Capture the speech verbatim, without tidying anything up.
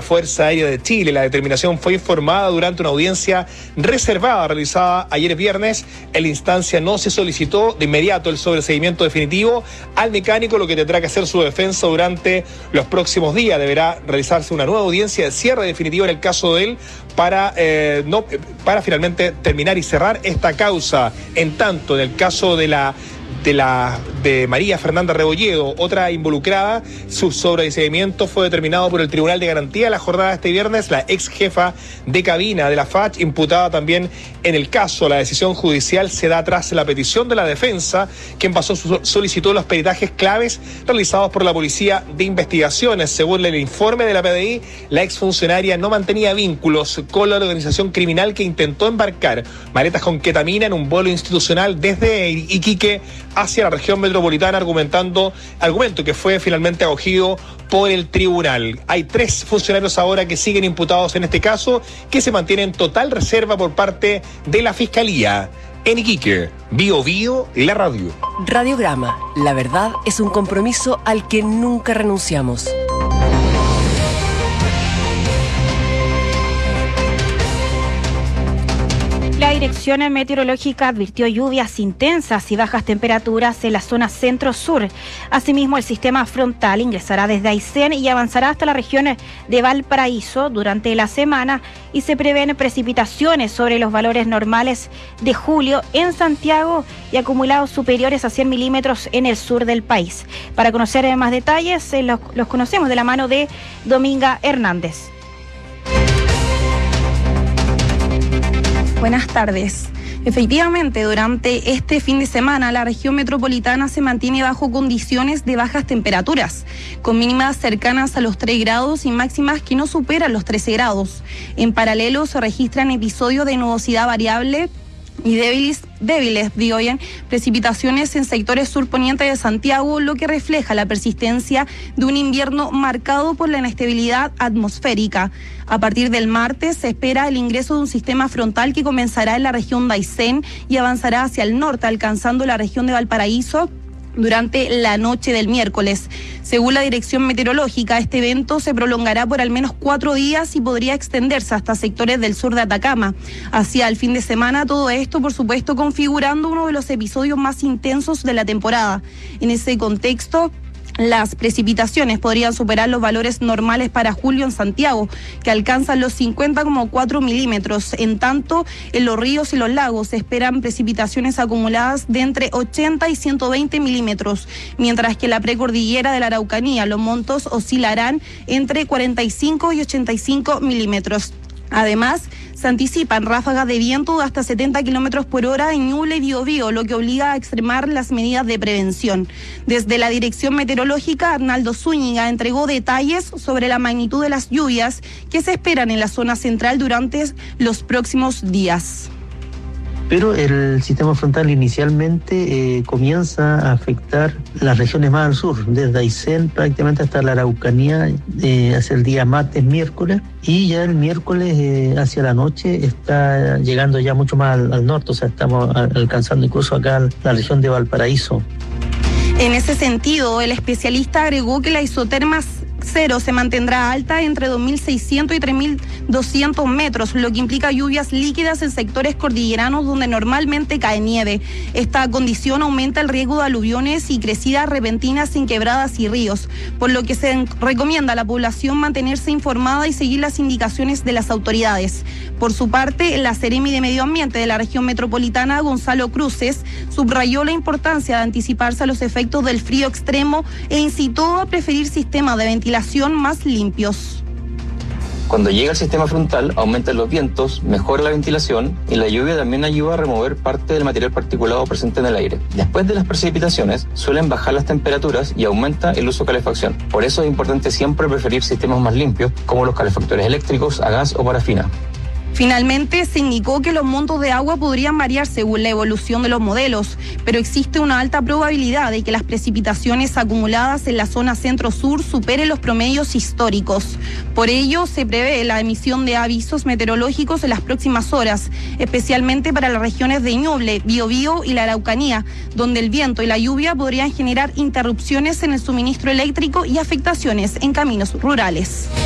Fuerza Aérea de Chile. La determinación fue informada durante una audiencia reservada realizada ayer viernes. En la instancia no se solicitó de inmediato el sobreseimiento definitivo al mecánico, lo que tendrá que hacer su defensa durante los próximos días. Deberá realizarse una nueva audiencia de cierre definitivo en el caso de él para, eh, no, para finalmente terminar y cerrar esta causa. En tanto, en el caso de la de la de María Fernanda Rebolledo, otra involucrada, su sobreseimiento fue determinado por el Tribunal de Garantía la jornada de este viernes. La ex jefa de cabina de la F A C, imputada también en el caso. La decisión judicial se da tras la petición de la defensa, quien pasó su, solicitó los peritajes claves realizados por la Policía de Investigaciones. Según el informe de la P D I, la exfuncionaria no mantenía vínculos con la organización criminal que intentó embarcar maletas con ketamina en un vuelo institucional desde Iquique hacia la región metropolitana, argumentando, argumento que fue finalmente acogido por el tribunal. Hay tres funcionarios ahora que siguen imputados en este caso, que se mantiene en total reserva por parte de la Fiscalía. En Iquique, Bio Bio, la radio. Radiograma, la verdad es un compromiso al que nunca renunciamos. La Dirección Meteorológica advirtió lluvias intensas y bajas temperaturas en la zona centro-sur. Asimismo, el sistema frontal ingresará desde Aysén y avanzará hasta la región de Valparaíso durante la semana, y se prevén precipitaciones sobre los valores normales de julio en Santiago y acumulados superiores a cien milímetros en el sur del país. Para conocer más detalles, los, los conocemos de la mano de Dominga Hernández. Buenas tardes. Efectivamente, durante este fin de semana la región metropolitana se mantiene bajo condiciones de bajas temperaturas, con mínimas cercanas a los tres grados y máximas que no superan los trece grados. En paralelo se registran episodios de nubosidad variable y débiles, débiles, digo bien, precipitaciones en sectores surponientes de Santiago, lo que refleja la persistencia de un invierno marcado por la inestabilidad atmosférica. A partir del martes se espera el ingreso de un sistema frontal que comenzará en la región de Aysén y avanzará hacia el norte, alcanzando la región de Valparaíso durante la noche del miércoles. Según la Dirección Meteorológica, este evento se prolongará por al menos cuatro días y podría extenderse hasta sectores del sur de Atacama. Hacia el fin de semana, todo esto, por supuesto, configurando uno de los episodios más intensos de la temporada. En ese contexto, las precipitaciones podrían superar los valores normales para julio en Santiago, que alcanzan los cincuenta coma cuatro milímetros. En tanto, en los ríos y los lagos se esperan precipitaciones acumuladas de entre ochenta y ciento veinte milímetros, mientras que en la precordillera de la Araucanía los montos oscilarán entre cuarenta y cinco y ochenta y cinco milímetros. Además, se anticipan ráfagas de viento de hasta setenta kilómetros por hora en Ñuble y Biobío, lo que obliga a extremar las medidas de prevención. Desde la Dirección Meteorológica, Arnaldo Zúñiga entregó detalles sobre la magnitud de las lluvias que se esperan en la zona central durante los próximos días. Pero el sistema frontal inicialmente eh, comienza a afectar las regiones más al sur, desde Aysén prácticamente hasta la Araucanía, eh, hacia el día martes, miércoles, y ya el miércoles eh, hacia la noche está llegando ya mucho más al, al norte, o sea, estamos alcanzando incluso acá la región de Valparaíso. En ese sentido, el especialista agregó que la isoterma cero se mantendrá alta entre dos mil seiscientos y tres mil doscientos metros, lo que implica lluvias líquidas en sectores cordilleranos donde normalmente cae nieve. Esta condición aumenta el riesgo de aluviones y crecidas repentinas en quebradas y ríos, por lo que se recomienda a la población mantenerse informada y seguir las indicaciones de las autoridades. Por su parte, la Seremi de Medio Ambiente de la región metropolitana, Gonzalo Cruces, subrayó la importancia de anticiparse a los efectos del frío extremo e incitó a preferir sistemas de ventilación más limpios. Cuando llega el sistema frontal, aumentan los vientos, mejora la ventilación y la lluvia también ayuda a remover parte del material particulado presente en el aire. Después de las precipitaciones, suelen bajar las temperaturas y aumenta el uso de calefacción. Por eso es importante siempre preferir sistemas más limpios, como los calefactores eléctricos a gas o parafina. Finalmente, se indicó que los montos de agua podrían variar según la evolución de los modelos, pero existe una alta probabilidad de que las precipitaciones acumuladas en la zona centro-sur superen los promedios históricos. Por ello, se prevé la emisión de avisos meteorológicos en las próximas horas, especialmente para las regiones de Ñuble, Biobío y la Araucanía, donde el viento y la lluvia podrían generar interrupciones en el suministro eléctrico y afectaciones en caminos rurales.